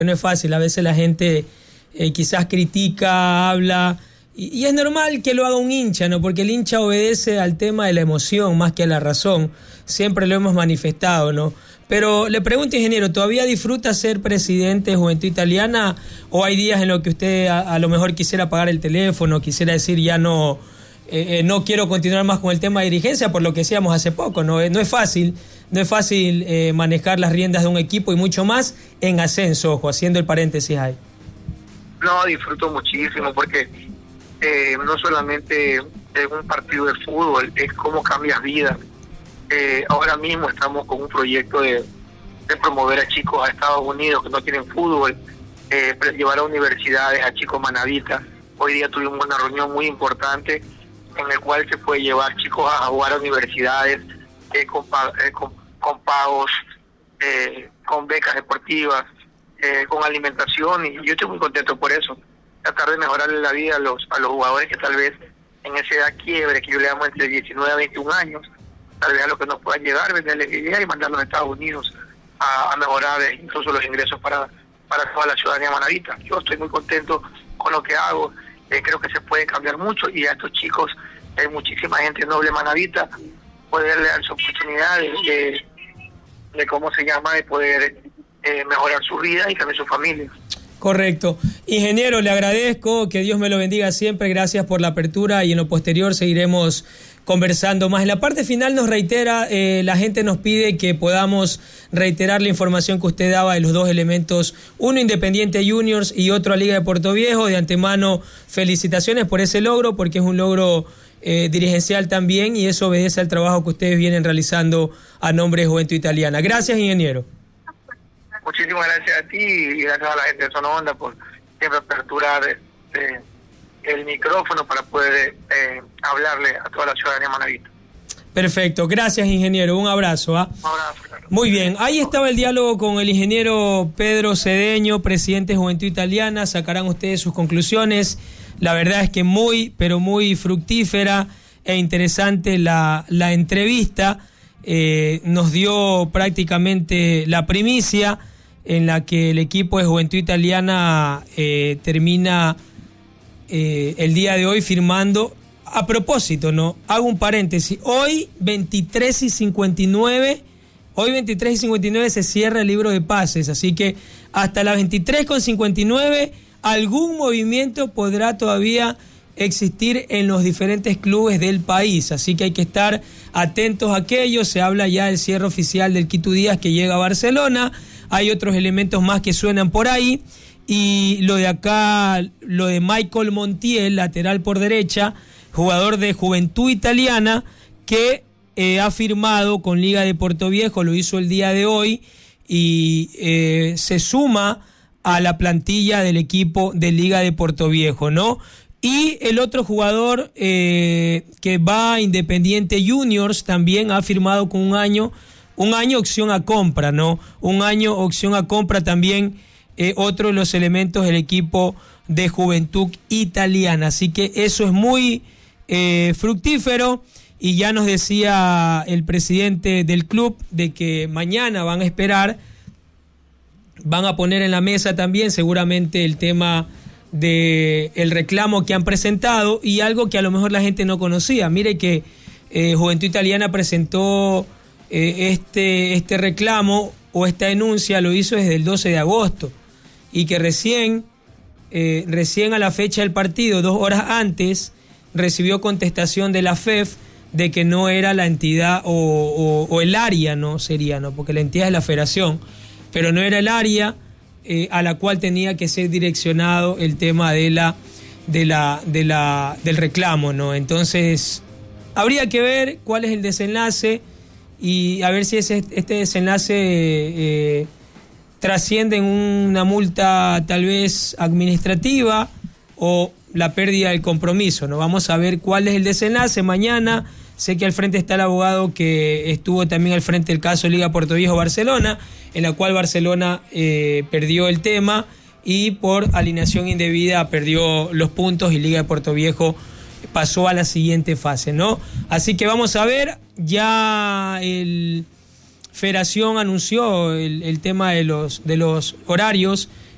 No es fácil, a veces la gente quizás critica, habla, y es normal que lo haga un hincha, ¿no? Porque el hincha obedece al tema de la emoción más que a la razón, siempre lo hemos manifestado, ¿no? Pero le pregunto, ingeniero, ¿todavía disfruta ser presidente de Juventud Italiana o hay días en los que usted a lo mejor quisiera apagar el teléfono, quisiera decir ya no quiero continuar más con el tema de dirigencia, por lo que decíamos hace poco, ¿no? No es fácil manejar las riendas de un equipo y mucho más en ascenso, ojo, haciendo el paréntesis ahí. No, disfruto muchísimo porque no solamente es un partido de fútbol, es cómo cambias vidas. Ahora mismo estamos con un proyecto de promover a chicos a Estados Unidos que no tienen fútbol, llevar a universidades a chicos manavitas. Hoy día tuvimos una reunión muy importante en la cual se puede llevar chicos a jugar a universidades con pagos, con becas deportivas, con alimentación, y yo estoy muy contento por eso. Tratar de mejorarle la vida a los jugadores que tal vez en esa edad quiebre, que yo le llamo entre 19 a 21 años, tal vez a los que nos puedan llegar, venderles idea y mandarlos a Estados Unidos a mejorar incluso los ingresos para toda la ciudadanía manavita. Yo estoy muy contento con lo que hago, creo que se puede cambiar mucho, y a estos chicos, hay muchísima gente noble manavita, poderle dar su oportunidad de cómo se llama, de poder mejorar su vida y también su familia. Correcto. Ingeniero, le agradezco, que Dios me lo bendiga siempre, gracias por la apertura y en lo posterior seguiremos conversando más. En la parte final nos reitera, la gente nos pide que podamos reiterar la información que usted daba de los dos elementos, uno Independiente Juniors y otro a Liga de Puerto Viejo. De antemano, felicitaciones por ese logro, porque es un logro dirigencial también y eso obedece al trabajo que ustedes vienen realizando a nombre de Juventud Italiana. Gracias, ingeniero. Muchísimas gracias a ti y gracias a la gente de Zona Onda por siempre aperturar el micrófono para poder hablarle a toda la ciudadanía manavita. Perfecto, gracias, ingeniero, un abrazo. Un abrazo, claro. Muy bien, ahí estaba el diálogo con el ingeniero Pedro Cedeño, presidente de Juventud Italiana. Sacarán ustedes sus conclusiones. La verdad es que muy, pero muy fructífera e interesante la entrevista. Nos dio prácticamente la primicia en la que el equipo de Juventud Italiana termina el día de hoy firmando. A propósito, ¿no? Hago un paréntesis. Hoy 23:59 se cierra el libro de pases, así que hasta las 23:59 algún movimiento podrá todavía existir en los diferentes clubes del país, así que hay que estar atentos a aquello. Se habla ya del cierre oficial del Quito Díaz, que llega a Barcelona. Hay otros elementos más que suenan por ahí, y lo de acá, lo de Michael Montiel, lateral por derecha, jugador de Juventud Italiana, que ha firmado con Liga de Puerto Viejo, lo hizo el día de hoy, y se suma a la plantilla del equipo de Liga de Puerto Viejo, ¿no? Y el otro jugador que va a Independiente Juniors también ha firmado con un año opción a compra, ¿no? Un año opción a compra también, otro de los elementos del equipo de Juventud Italiana. Así que eso es muy fructífero, y ya nos decía el presidente del club de que mañana van a poner en la mesa también seguramente el tema del reclamo que han presentado, y algo que a lo mejor la gente no conocía. Mire que Juventud Italiana presentó este reclamo o esta denuncia, lo hizo desde el 12 de agosto, y que recién a la fecha del partido, 2 horas antes, recibió contestación de la FEF de que no era la entidad o el área, no sería, no, porque la entidad es la federación, pero no era el área a la cual tenía que ser direccionado el tema del reclamo, ¿no? Entonces habría que ver cuál es el desenlace y a ver si este desenlace trasciende en una multa tal vez administrativa o la pérdida del compromiso, ¿no? Vamos a ver cuál es el desenlace mañana. Sé que al frente está el abogado que estuvo también al frente del caso Liga Puerto Viejo Barcelona, en la cual Barcelona perdió el tema y por alineación indebida perdió los puntos, y Liga de Puerto Viejo pasó a la siguiente fase, ¿no? Así que vamos a ver, ya el Federación anunció el tema de los horarios